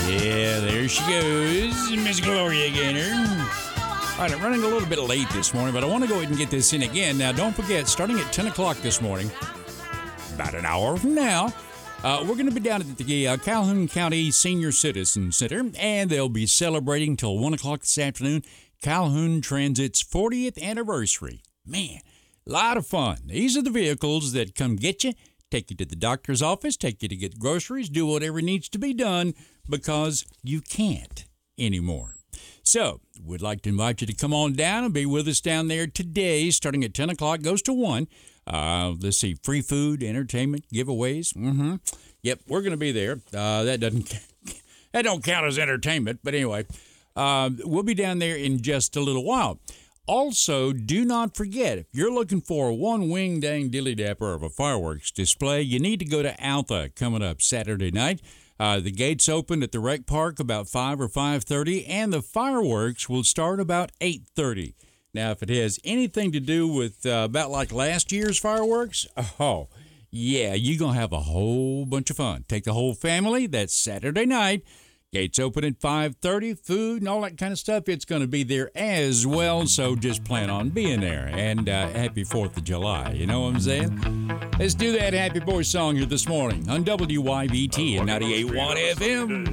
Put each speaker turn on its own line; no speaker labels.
Yeah, there she goes, Miss Gloria Gaynor. All right, I'm running a little bit late this morning, but I want to go ahead and get this in again. Now, don't forget, starting at 10 o'clock this morning, about an hour from now, we're going to be down at the Calhoun County Senior Citizen Center, and they'll be celebrating till 1 o'clock this afternoon Calhoun Transit's 40th anniversary. Man, a lot of fun. These are the vehicles that come get you, take you to the doctor's office, take you to get groceries, do whatever needs to be done because you can't anymore. So, we'd like to invite you to come on down and be with us down there today, starting at 10 o'clock, goes to 1. Let's see, free food, entertainment, giveaways. Yep, we're going to be there. That don't count as entertainment, but anyway, we'll be down there in just a little while. Also, do not forget, if you're looking for one wing dang dilly dapper of a fireworks display, you need to go to Alpha coming up Saturday night. The gates open at the rec park about 5 or 5:30, and the fireworks will start about 8:30. Now, if it has anything to do with about like last year's fireworks, oh, yeah, you're going to have a whole bunch of fun. Take the whole family. That's Saturday night. Gates open at 5:30, food and all that kind of stuff. It's going to be there as well, so just plan on being there. And happy 4th of July, you know what I'm saying? Let's do that Happy Boy song here this morning on WYBT and 98.1 FM.